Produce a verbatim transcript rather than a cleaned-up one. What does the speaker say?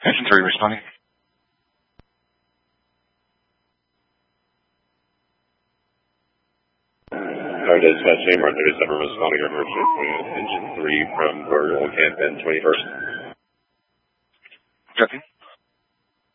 Engine three responding. Our dispatch team, our thirty-seven responding to emergency engine three from Vertical Camp and twenty-first. Copy.